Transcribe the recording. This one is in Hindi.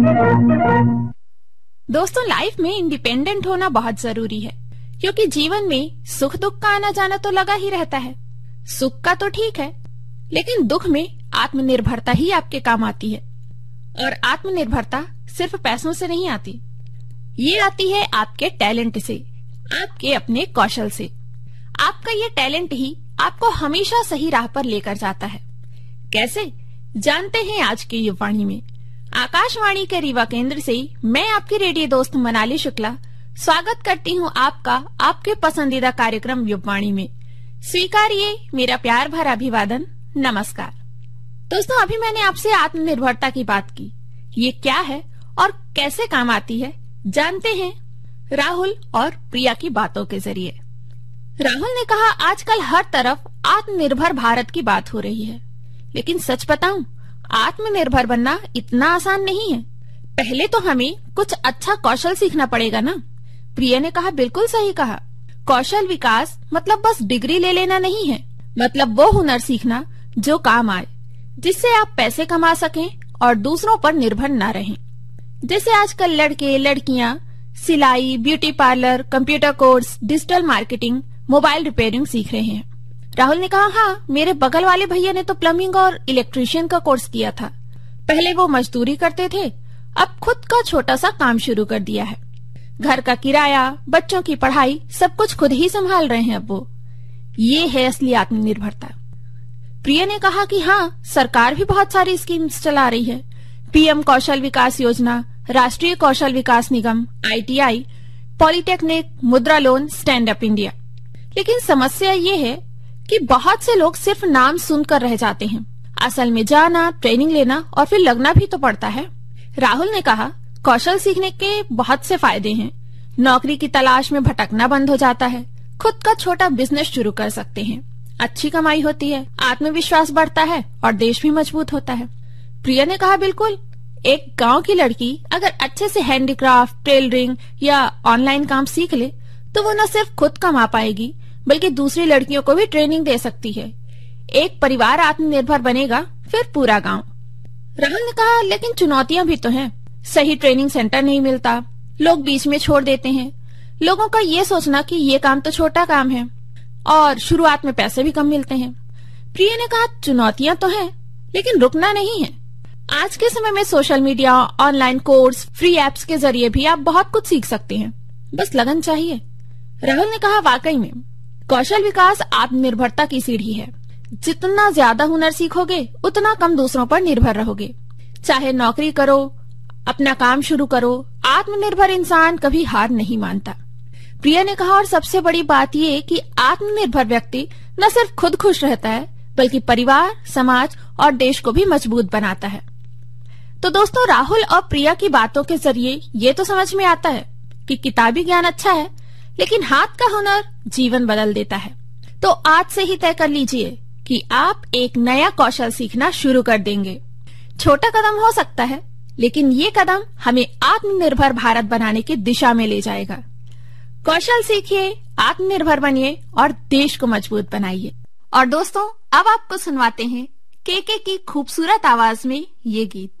दोस्तों, लाइफ में इंडिपेंडेंट होना बहुत जरूरी है, क्योंकि जीवन में सुख दुख का आना जाना तो लगा ही रहता है। सुख का तो ठीक है, लेकिन दुख में आत्मनिर्भरता ही आपके काम आती है। और आत्मनिर्भरता सिर्फ पैसों से नहीं आती, ये आती है आपके टैलेंट से, आपके अपने कौशल से। आपका ये टैलेंट ही आपको हमेशा सही राह पर लेकर जाता है। कैसे, जानते हैं आज के युवावाणी में। आकाशवाणी के रीवा केंद्र से मैं आपकी रेडियो दोस्त मनाली शुक्ला स्वागत करती हूँ आपका आपके पसंदीदा कार्यक्रम युवावाणी में। स्वीकारिए मेरा प्यार भरा अभिवादन, नमस्कार। दोस्तों, अभी मैंने आपसे आत्मनिर्भरता की बात की। ये क्या है और कैसे काम आती है, जानते हैं राहुल और प्रिया की बातों के जरिए। राहुल ने कहा, आजकल हर तरफ आत्मनिर्भर भारत की बात हो रही है, लेकिन सच बताऊं, आत्मनिर्भर बनना इतना आसान नहीं है। पहले तो हमें कुछ अच्छा कौशल सीखना पड़ेगा ना। प्रिया ने कहा, बिल्कुल सही कहा। कौशल विकास मतलब बस डिग्री ले लेना नहीं है, मतलब वो हुनर सीखना जो काम आए, जिससे आप पैसे कमा सकें और दूसरों पर निर्भर न रहें। जैसे आजकल लड़के लड़कियां सिलाई, beauty parlour, computer course, digital marketing, mobile repairing सीख रहे हैं। राहुल ने कहा, हाँ, मेरे बगल वाले भैया ने तो प्लम्बिंग और इलेक्ट्रीशियन का कोर्स किया था। पहले वो मजदूरी करते थे, अब खुद का छोटा सा काम शुरू कर दिया है। घर का किराया, बच्चों की पढ़ाई, सब कुछ खुद ही संभाल रहे हैं अब वो। ये है असली आत्मनिर्भरता। प्रिया ने कहा कि हाँ, सरकार भी बहुत सारी स्कीम्स चला रही है। पीएम कौशल विकास योजना, राष्ट्रीय कौशल विकास निगम, ITI, पॉलिटेक्निक, मुद्रा लोन, स्टैंड अप इंडिया। लेकिन समस्या ये है कि बहुत से लोग सिर्फ नाम सुनकर रह जाते हैं। असल में जाना, ट्रेनिंग लेना और फिर लगना भी तो पड़ता है। राहुल ने कहा, कौशल सीखने के बहुत से फायदे हैं। नौकरी की तलाश में भटकना बंद हो जाता है, खुद का छोटा बिजनेस शुरू कर सकते हैं, अच्छी कमाई होती है, आत्मविश्वास बढ़ता है और देश भी मजबूत होता है। प्रिया ने कहा, बिल्कुल, एक गांव की लड़की अगर अच्छे से हैंडीक्राफ्ट, टेलरिंग या ऑनलाइन काम सीख ले तो वो न सिर्फ खुद कमा पाएगी, बल्कि दूसरी लड़कियों को भी ट्रेनिंग दे सकती है। एक परिवार आत्मनिर्भर बनेगा, फिर पूरा गांव। राहुल ने कहा, लेकिन चुनौतियां भी तो हैं। सही ट्रेनिंग सेंटर नहीं मिलता, लोग बीच में छोड़ देते हैं। लोगों का ये सोचना कि ये काम तो छोटा काम है और शुरुआत में पैसे भी कम मिलते हैं। प्रिया ने कहा, चुनौतियां तो हैं, लेकिन रुकना नहीं है। आज के समय में social media, online course, free apps के जरिए भी आप बहुत कुछ सीख सकते हैं, बस लगन चाहिए। राहुल ने कहा, वाकई में कौशल विकास आत्मनिर्भरता की सीढ़ी है। जितना ज्यादा हुनर सीखोगे, उतना कम दूसरों पर निर्भर रहोगे। चाहे नौकरी करो, अपना काम शुरू करो, आत्मनिर्भर इंसान कभी हार नहीं मानता। प्रिया ने कहा, और सबसे बड़ी बात ये कि आत्मनिर्भर व्यक्ति न सिर्फ खुद खुश रहता है, बल्कि परिवार, समाज और देश को भी मजबूत बनाता है। तो दोस्तों, राहुल और प्रिया की बातों के जरिए ये तो समझ में आता है कि किताबी ज्ञान अच्छा है, लेकिन हाथ का हुनर जीवन बदल देता है। तो आज से ही तय कर लीजिए कि आप एक नया कौशल सीखना शुरू कर देंगे। छोटा कदम हो सकता है, लेकिन ये कदम हमें आत्मनिर्भर भारत बनाने की दिशा में ले जाएगा। कौशल सीखिए, आत्मनिर्भर बनिए और देश को मजबूत बनाइए। और दोस्तों, अब आपको सुनवाते हैं केके की खूबसूरत आवाज में ये गीत।